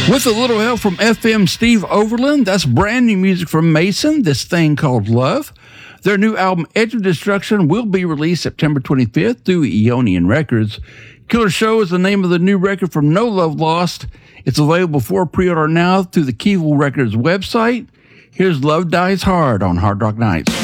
With a little help from FM Steve Overland, that's brand new music from Mason, This Thing Called Love. Their new album, Edge of Destruction, will be released September 25th through Aeonian Records. Killer Show is the name of the new record from No Love Lost. It's available for pre-order now through the Keyville Records website. Here's Love Dies Hard on Hard Rock Nights.